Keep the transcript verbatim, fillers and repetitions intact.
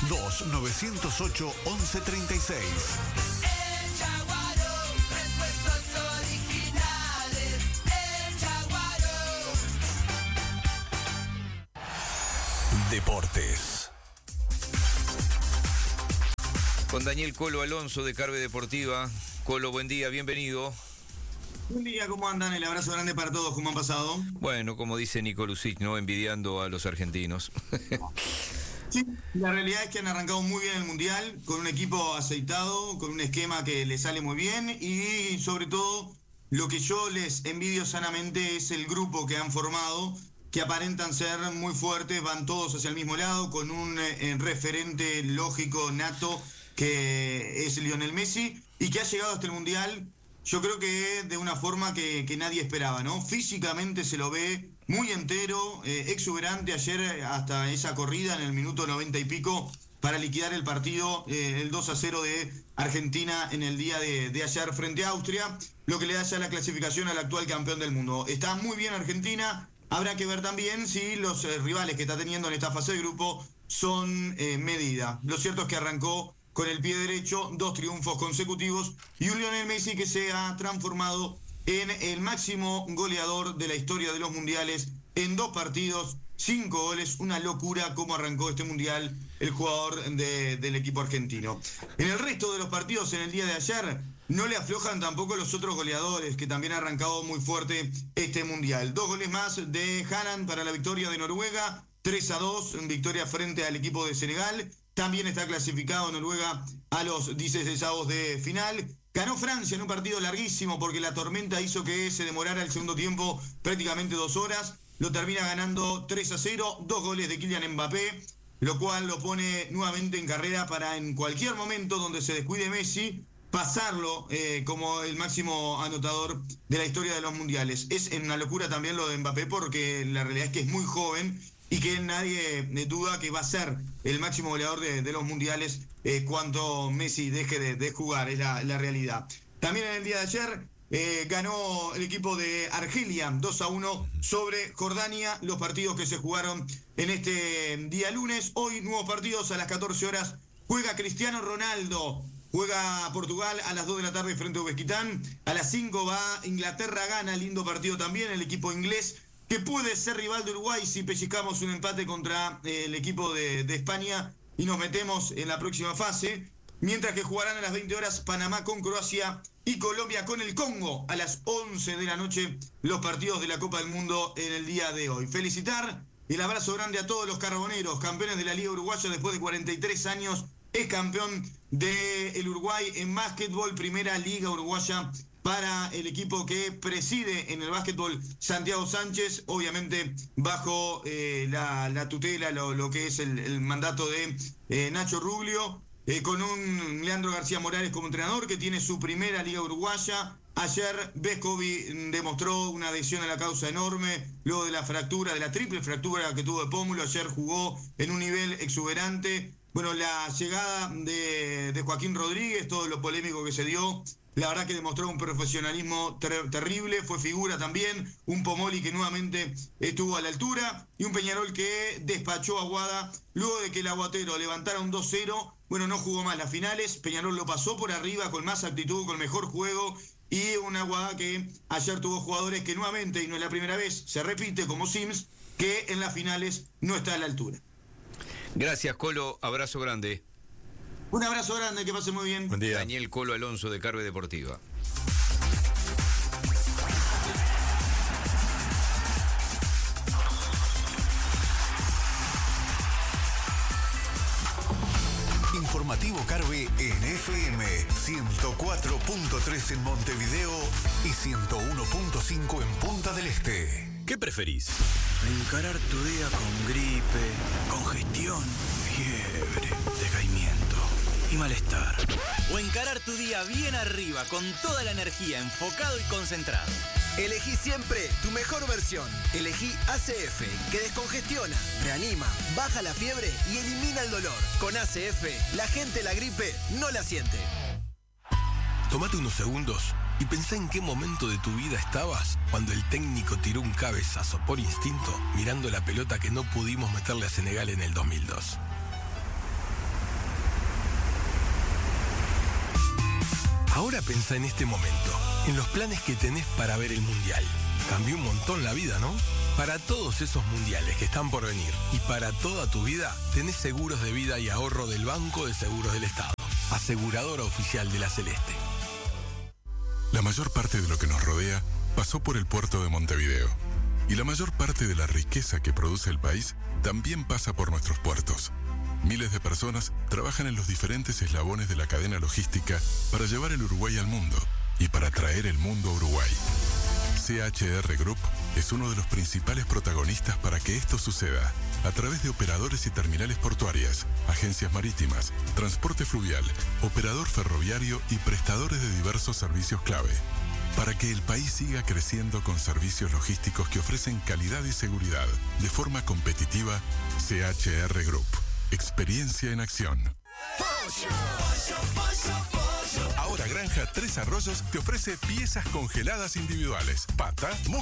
dos nueve cero ocho once treinta y seis. El Jaguaro, repuestos originales. El Jaguaro. Deportes. Con Daniel Colo Alonso de Carve Deportiva. Colo, buen día, bienvenido. Buen día, ¿cómo andan? El abrazo grande para todos, ¿cómo han pasado? Bueno, como dice Nico Lucic, ¿no? Envidiando a los argentinos. Sí, la realidad es que han arrancado muy bien el Mundial, con un equipo aceitado, con un esquema que les sale muy bien y sobre todo lo que yo les envidio sanamente es el grupo que han formado, que aparentan ser muy fuertes, van todos hacia el mismo lado, con un eh, referente lógico, nato, que es Lionel Messi, y que ha llegado hasta el Mundial, yo creo que de una forma que, que nadie esperaba, ¿no? Físicamente se lo ve muy entero, eh, exuberante ayer hasta esa corrida en el minuto noventa y pico para liquidar el partido, eh, el dos a cero de Argentina en el día de, de ayer frente a Austria, lo que le da ya la clasificación al actual campeón del mundo. Está muy bien Argentina, habrá que ver también si los eh, rivales que está teniendo en esta fase de grupo son eh, medida. Lo cierto es que arrancó con el pie derecho, dos triunfos consecutivos y un Lionel Messi que se ha transformado en el máximo goleador de la historia de los mundiales en dos partidos, cinco goles, una locura cómo arrancó este mundial el jugador de, del equipo argentino. En el resto de los partidos en el día de ayer no le aflojan tampoco los otros goleadores que también han arrancado muy fuerte este mundial. Dos goles más de Haaland para la victoria de Noruega, tres a dos, victoria frente al equipo de Senegal. También está clasificado Noruega a los dieciseisavos de final. Ganó Francia en un partido larguísimo porque la tormenta hizo que se demorara el segundo tiempo prácticamente dos horas. Lo termina ganando tres a cero, dos goles de Kylian Mbappé, lo cual lo pone nuevamente en carrera para en cualquier momento donde se descuide Messi, pasarlo eh, como el máximo anotador de la historia de los mundiales. Es una locura también lo de Mbappé porque la realidad es que es muy joven y que nadie duda que va a ser el máximo goleador de, de los mundiales eh, cuando Messi deje de, de jugar, es la, la realidad. También en el día de ayer eh, ganó el equipo de Argelia dos a uno sobre Jordania, los partidos que se jugaron en este día lunes. Hoy nuevos partidos a las catorce horas, juega Cristiano Ronaldo, juega Portugal a las dos de la tarde frente a Uzbekistán, a las cinco va Inglaterra, gana, lindo partido también, el equipo inglés, que puede ser rival de Uruguay si pellizcamos un empate contra eh, el equipo de, de España y nos metemos en la próxima fase, mientras que jugarán a las veinte horas Panamá con Croacia y Colombia con el Congo a las once de la noche los partidos de la Copa del Mundo en el día de hoy. Felicitar, el abrazo grande a todos los carboneros, campeones de la Liga Uruguaya después de cuarenta y tres años, es campeón del Uruguay en básquetbol, primera Liga Uruguaya para el equipo que preside en el básquetbol Santiago Sánchez, obviamente bajo eh, la, la tutela, lo, lo que es el, el mandato de eh, Nacho Ruglio, eh, con un Leandro García Morales como entrenador que tiene su primera Liga Uruguaya. Ayer Vescovi demostró una adhesión a la causa enorme, luego de la fractura, de la triple fractura que tuvo de pómulo, ayer jugó en un nivel exuberante. Bueno, la llegada de, de Joaquín Rodríguez, todo lo polémico que se dio, la verdad que demostró un profesionalismo ter- terrible, fue figura también, un Pomoli que nuevamente estuvo a la altura y un Peñarol que despachó a Aguada luego de que el Aguatero levantara un dos cero, bueno, no jugó más las finales, Peñarol lo pasó por arriba con más actitud, con mejor juego y una Aguada que ayer tuvo jugadores que nuevamente, y no es la primera vez, se repite como Sims, que en las finales no está a la altura. Gracias, Colo, abrazo grande. Un abrazo grande, que pase muy bien. Buen día. Daniel Colo Alonso de Carve Deportiva. Informativo Carve en F M ciento cuatro punto tres en Montevideo y ciento uno punto cinco en Punta del Este. ¿Qué preferís? ¿Encarar tu día con gripe, congestión, fiebre, decaimiento y malestar? ¿O encarar tu día bien arriba, con toda la energía, enfocado y concentrado? Elegí siempre tu mejor versión. Elegí A C F, que descongestiona, reanima, baja la fiebre y elimina el dolor. Con A C F, la gente la gripe no la siente. Tómate unos segundos y pensá en qué momento de tu vida estabas cuando el técnico tiró un cabezazo por instinto mirando la pelota que no pudimos meterle a Senegal en el dos mil dos. Ahora pensá en este momento, en los planes que tenés para ver el Mundial. Cambió un montón la vida, ¿no? Para todos esos mundiales que están por venir y para toda tu vida, tenés seguros de vida y ahorro del Banco de Seguros del Estado, aseguradora oficial de la Celeste. La mayor parte de lo que nos rodea pasó por el puerto de Montevideo. Y la mayor parte de la riqueza que produce el país también pasa por nuestros puertos. Miles de personas trabajan en los diferentes eslabones de la cadena logística para llevar el Uruguay al mundo y para traer el mundo a Uruguay. C H R Group es uno de los principales protagonistas para que esto suceda, a través de operadores y terminales portuarias, agencias marítimas, transporte fluvial, operador ferroviario y prestadores de diversos servicios clave. Para que el país siga creciendo con servicios logísticos que ofrecen calidad y seguridad de forma competitiva, C H R Group. Experiencia en acción. Ahora Granja Tres Arroyos te ofrece piezas congeladas individuales. Pata,